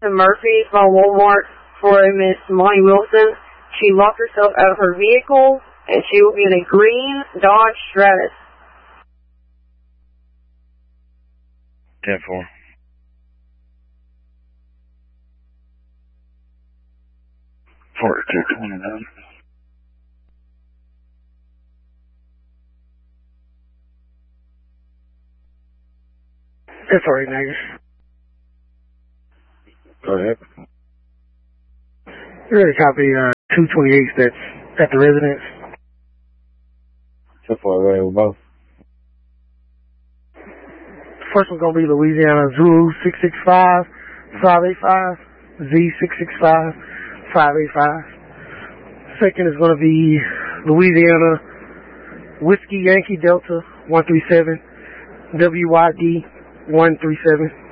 Murphy from Walmart for a Miss Monty Wilson. She locked herself out of her vehicle, and she will be in a green Dodge Stratus. 10-4. For 229. That's all right, Nagus. Go ahead. You ready to copy 228 that's at the residence? 10-4, go ahead with both. First one's going to be Louisiana Zulu 665-585, Z665-585. Second is going to be Louisiana Whiskey Yankee Delta 137, WYD 137.